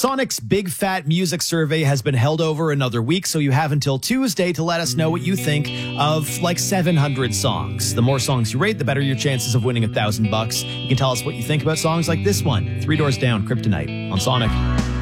Sonic's Big Fat Music Survey has been held over another week, so you have until Tuesday to let us know what you think of like 700 songs. The more songs you rate, the better your chances of winning $1,000. You can tell us what you think about songs like this one, Three Doors Down, Kryptonite, on Sonic.